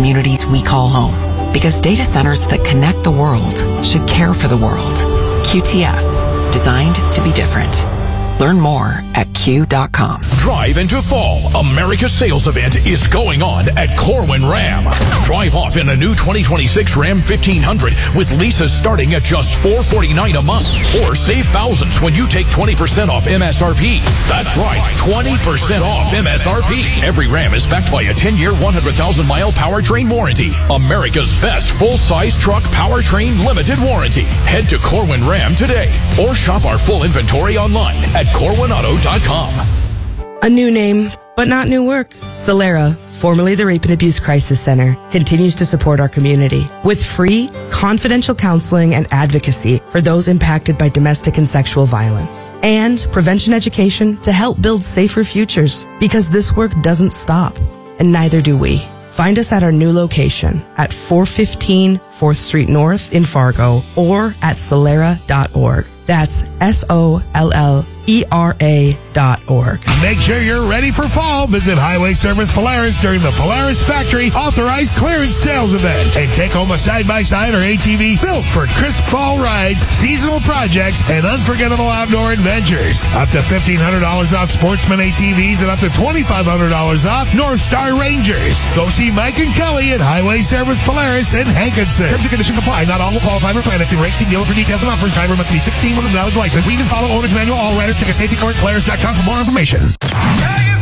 communities we call home. Because data centers that connect the world should care for the world. QTS, designed to be different. Learn more at Q.com. Drive into fall. America's sales event is going on at Corwin Ram. Drive off in a new 2026 Ram 1500 with leases starting at just $449 a month. Or save thousands when you take 20% off MSRP. That's right, 20% off MSRP. Every Ram is backed by a 10-year, 100,000-mile powertrain warranty. America's best full-size truck powertrain limited warranty. Head to Corwin Ram today or shop our full inventory online at CorwinAuto.com. A new name, but not new work. Solera, formerly the Rape and Abuse Crisis Center, continues to support our community with free, confidential counseling and advocacy for those impacted by domestic and sexual violence, and prevention education to help build safer futures, because this work doesn't stop, and neither do we. Find us at our new location at 415 4th Street North in Fargo or at solera.org. That's SOLLERA.org. Make sure you're ready for fall. Visit Highway Service Polaris during the Polaris Factory Authorized Clearance Sales Event and take home a side-by-side or ATV built for crisp fall rides, seasonal projects, and unforgettable outdoor adventures. Up to $1,500 off Sportsman ATVs and up to $2,500 off North Star Rangers. Go see Mike and Kelly at Highway Service Polaris in Hankinson. Terms and conditions apply. Not all will qualify for financing rates. See dealer for details and offers. Driver must be 16 with a valid license. Read and follow owner's manual. All riders take a safety course. Polaris.com for more information.